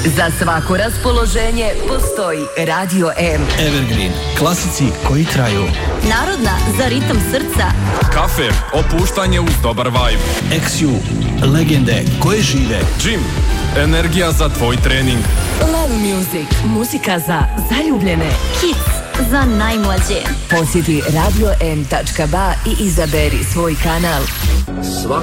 Za svako raspoloženje postoji Radio M. Evergreen, klasici koji traju. Narodna za ritam srca. Kafe, opuštanje uz dobar vibe. XU, legende koje žive. Gym, energija za tvoj trening. Love Music, muzika za zaljubljene. Kids, za najmlađe. Posjeti radioM.ba i izaberi svoj kanal. Svako